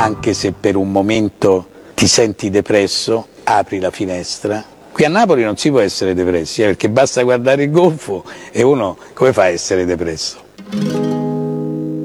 anche se per un momento ti senti depresso, apri la finestra. Qui a Napoli non si può essere depressi, perché basta guardare il golfo e uno come fa a essere depresso?